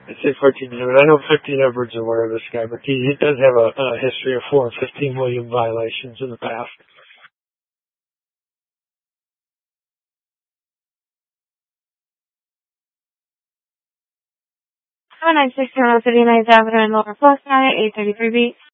I'd say 14 years. I know 15 Edwards aware of this guy, but he does have a history of 4 and 15 William violations in the past. 796 Avenue in Lower Floston, 833B.